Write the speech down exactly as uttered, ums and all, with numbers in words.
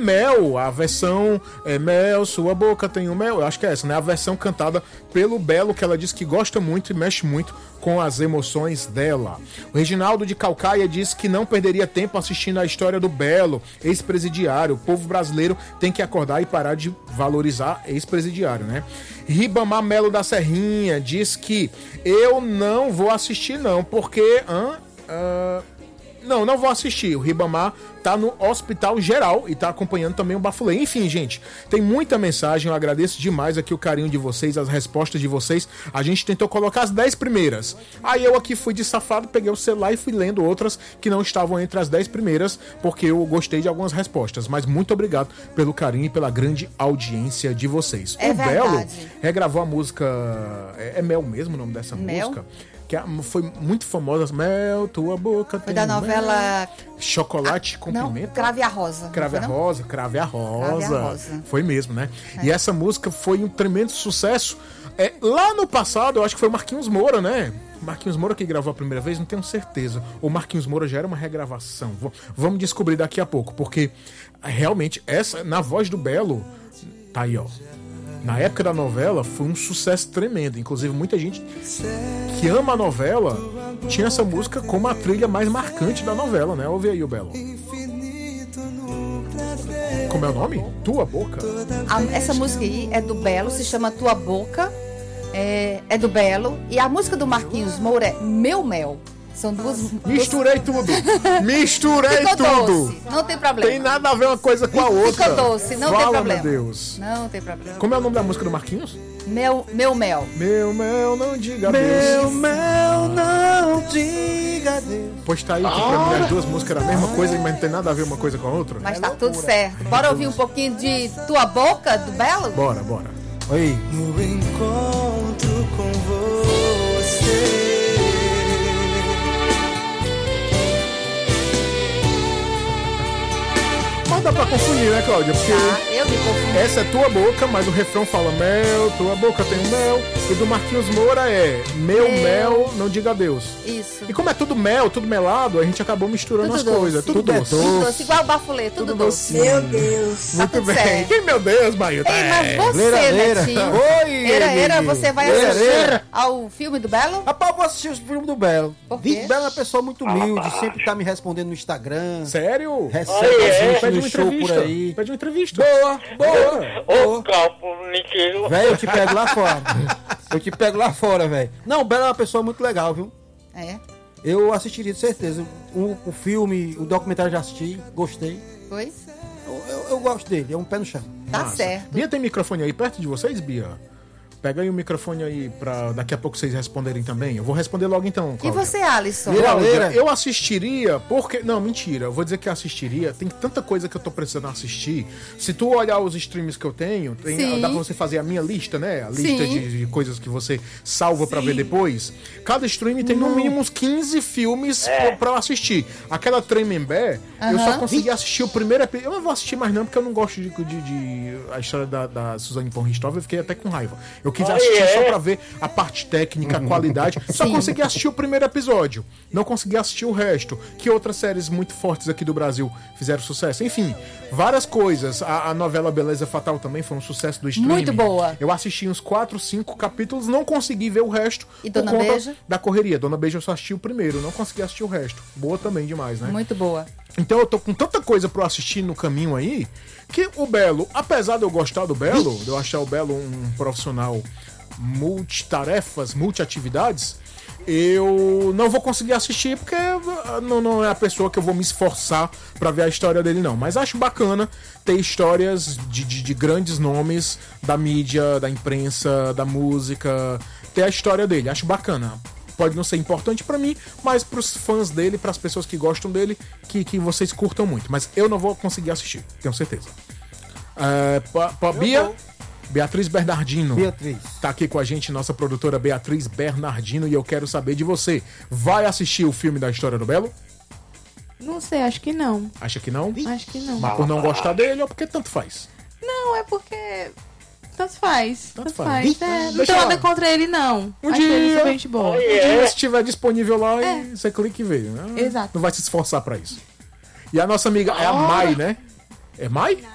Mel, a versão é, Mel, sua boca tem o mel, eu acho que é essa, né? A versão cantada pelo Belo, que ela diz que gosta muito e mexe muito com as emoções dela. O Reginaldo de Calcaia diz que não perderia tempo assistindo a história do Belo, ex-presidiário. O povo brasileiro tem que acordar e parar de valorizar ex-presidiário, né? Ribamar Melo da Serrinha diz que eu não vou assistir não, porque... Hã? Uh, não, não vou assistir. O Ribamar tá no Hospital Geral e tá acompanhando também o Bafulê. Enfim, gente, tem muita mensagem. Eu agradeço demais aqui o carinho de vocês, as respostas de vocês. A gente tentou colocar as dez primeiras. Aí eu aqui fui de safado, peguei o celular e fui lendo outras que não estavam entre as dez primeiras, porque eu gostei de algumas respostas. Mas muito obrigado pelo carinho e pela grande audiência de vocês. É o verdade. Belo regravou a música... É, é Mel mesmo o nome dessa Mel? música? Que foi muito famosa. Mel, tua boca Foi tem da mel. novela... Chocolate ah, com não, pimenta? Crave a Rosa. Crave a não? Rosa, Crave a Rosa. Crave a Rosa. Foi mesmo, né? É. E essa música foi um tremendo sucesso. É, lá no passado, eu acho que foi o Marquinhos Moura, né? Marquinhos Moura que gravou a primeira vez, não tenho certeza. O Marquinhos Moura já era uma regravação. V- vamos descobrir daqui a pouco, porque realmente, essa, na voz do Belo, tá aí, ó. Na época da novela, foi um sucesso tremendo. Inclusive, muita gente que ama a novela tinha essa música como a trilha mais marcante da novela, né? Ouve aí o Belo. Como é o nome? Tua Boca? A- essa música aí é do Belo, se chama Tua Boca, é, é do Belo. E a música do Marquinhos Moura é Meu Mel. São duas... Misturei tudo! Misturei Ficou tudo! doce, não tem problema. Tem nada a ver uma coisa com a outra. Ficou doce, não tem Fala, problema. meu Deus. Não tem problema. Como é o nome da música do Marquinhos? Meu, meu Mel. Meu mel, não diga Meu Deus. mel, não diga Deus. Pois tá aí que pra mim as duas músicas eram a mesma coisa, mas não tem nada a ver uma coisa com a outra. Mas tá tudo certo. Bora ouvir um pouquinho de Tua Boca, do Belo? Bora, bora. Oi. No encontro com você. Mas dá pra confundir, né, Cláudia? Porque Tá, eu me confundi. essa é Tua Boca, mas o refrão fala mel, tua boca tem mel. E do Marquinhos Moura é meu Meu. mel, não diga adeus. Isso. E como é tudo mel, tudo melado, a gente acabou misturando Tudo as doce. coisas. Tudo, Tudo é doce. doce. Tudo doce, igual o bafulê, tudo, Tudo doce. doce. Meu Deus. Muito tudo bem. certo. Que, meu Deus, Maílton. Ei, mas você, Leira, leira. Netinho. Oi, Era, era, Emílio. você vai Leira, assistir leira. ao filme do Belo? Rapaz, eu vou assistir os filmes do Belo. Por quê? O Belo é uma pessoa muito humilde, sempre tá me respondendo no Instagram. Sério? Recebe Ai, a é? gente Pede no uma show por entrevista. aí. Pede uma entrevista. Boa, boa. Ô, boa. Calpo, mentira. Velho, eu te pego lá fora. Eu te pego lá fora, velho. Não, o Belo é uma pessoa muito legal, viu? É, Eu assistiria, de certeza. O, o filme, o documentário já assisti, gostei. foi? Eu, eu, eu gosto dele, é um pé no chão. Tá Massa. certo. Bia tem microfone aí perto de vocês, Bia? Pega aí o microfone aí pra daqui a pouco vocês responderem também. Eu vou responder logo então, E Cláudia. você, Alisson? Leira, Cláudia, leira. eu assistiria porque... Não, mentira. Eu vou dizer que assistiria. Tem tanta coisa que eu tô precisando assistir. Se tu olhar os streams que eu tenho, tem, Sim. dá pra você fazer a minha lista, né? A lista Sim. de, de coisas que você salva pra ver depois. Cada stream tem no mínimo uns quinze filmes pra, pra eu assistir. Aquela Tremembé, eu só Aham. consegui assistir o primeiro episódio. Eu não vou assistir mais não, porque eu não gosto de... de, de- a história da, da Suzane von Richthofen, eu fiquei até com raiva. Eu quis Ah, assistir é? só pra ver a parte técnica, a qualidade. Só Sim. consegui assistir o primeiro episódio. Não consegui assistir o resto. Que outras séries muito fortes aqui do Brasil fizeram sucesso? Enfim, várias coisas. A, a novela Beleza Fatal também foi um sucesso do streaming. Muito boa. Eu assisti uns quatro, cinco capítulos, não consegui ver o resto. E por Dona conta Beija? da correria. Dona Beija eu só assisti o primeiro, não consegui assistir o resto. Boa também demais, né? Muito boa. Então eu tô com tanta coisa pra eu assistir no caminho aí, que o Belo, apesar de eu gostar do Belo, de eu achar o Belo um profissional multitarefas, multiatividades, eu não vou conseguir assistir porque não, não é a pessoa que eu vou me esforçar pra ver a história dele, não. Mas acho bacana ter histórias de, de, de grandes nomes da mídia, da imprensa, da música, ter a história dele. Acho bacana. Pode não ser importante pra mim, mas pros fãs dele, pras pessoas que gostam dele, que, que vocês curtam muito. Mas eu não vou conseguir assistir, tenho certeza. É, pra, pra Bia, vou. Beatriz Bernardino. Beatriz. Tá aqui com a gente, nossa produtora Beatriz Bernardino, e eu quero saber de você. Vai assistir o filme da história do Belo? Não sei, acho que não. Acha que não? Acho que não. Mas por não gostar dele ou porque tanto faz? Não, é porque. Tanto faz. Tanto Tanto, faz. faz. É, não Deixa tenho lá. nada contra ele, não. Um acho ele dia. super gente boa. Oi. Um É. dia, se estiver disponível lá, É. e você clica e vê. Né? Exato. Não vai se esforçar pra isso. E a nossa amiga é a Mai, né? É Mai?